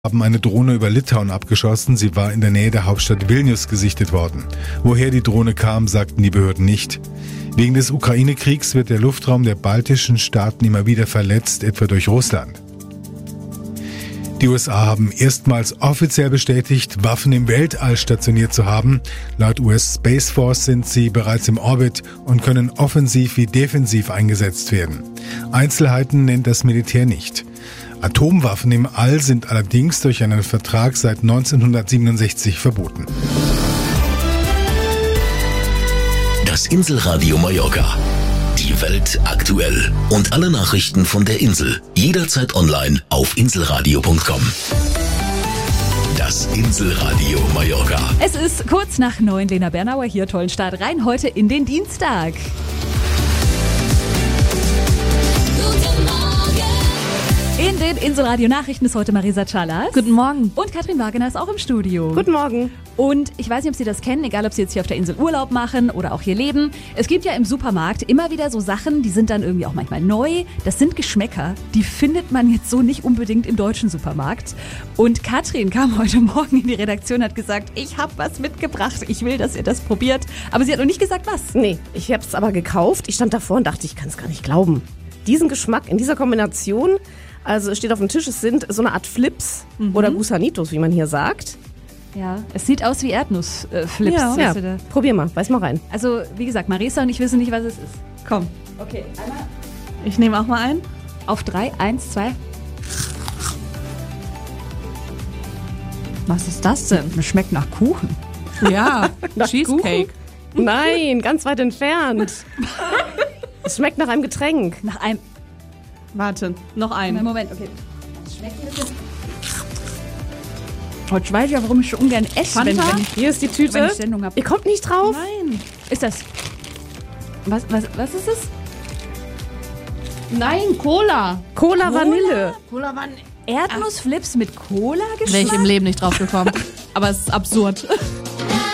haben eine Drohne über Litauen abgeschossen. Sie war in der Nähe der Hauptstadt Vilnius gesichtet worden. Woher die Drohne kam, sagten die Behörden nicht. Wegen des Ukraine-Kriegs wird der Luftraum der baltischen Staaten immer wieder verletzt, etwa durch Russland. Die USA haben erstmals offiziell bestätigt, Waffen im Weltall stationiert zu haben. Laut US Space Force sind sie bereits im Orbit und können offensiv wie defensiv eingesetzt werden. Einzelheiten nennt das Militär nicht. Atomwaffen im All sind allerdings durch einen Vertrag seit 1967 verboten. Das Inselradio Mallorca. Die Welt aktuell. Und alle Nachrichten von der Insel. Jederzeit online auf inselradio.com. Das Inselradio Mallorca. Es ist kurz nach 9. Lena Bernauer hier. Tollen Start rein heute in den Dienstag. In den Inselradio-Nachrichten ist heute Marisa Chalas. Guten Morgen. Und Katrin Wagener ist auch im Studio. Guten Morgen. Und ich weiß nicht, ob Sie das kennen, egal ob Sie jetzt hier auf der Insel Urlaub machen oder auch hier leben. Es gibt ja im Supermarkt immer wieder so Sachen, die sind dann irgendwie auch manchmal neu. Das sind Geschmäcker, die findet man jetzt so nicht unbedingt im deutschen Supermarkt. Und Katrin kam heute Morgen in die Redaktion und hat gesagt, ich habe was mitgebracht, ich will, dass ihr das probiert. Aber sie hat noch nicht gesagt, was. Nee, ich habe es aber gekauft. Ich stand davor und dachte, ich kann es gar nicht glauben. Diesen Geschmack in dieser Kombination, also es steht auf dem Tisch, es sind so eine Art Flips oder Gusanitos, wie man hier sagt. Ja, es sieht aus wie Erdnussflips. Ja. Probier mal, beiß mal rein. Also, wie gesagt, Marisa und ich wissen nicht, was es ist. Komm. Okay, einmal Ich nehme auch mal ein. auf 3, 1, 2. Was ist das denn? Das schmeckt nach Kuchen. Ja, Cheesecake. Nein, ganz weit entfernt. Es schmeckt nach einem Getränk. Nach einem... Warte, noch einen. Moment, okay. Das schmeckt ein bisschen... Heute weiß ich ja, warum ich so ungern esse, wenn ich Hier ist die Tüte. wenn ich Sendung habe. Ihr kommt nicht drauf? Nein. Ist das... Was ist es? Nein, Cola. Cola Vanille. Cola war Erdnussflips mit Cola-Geschmack? Wäre ich im Leben nicht drauf gekommen. Aber es ist absurd.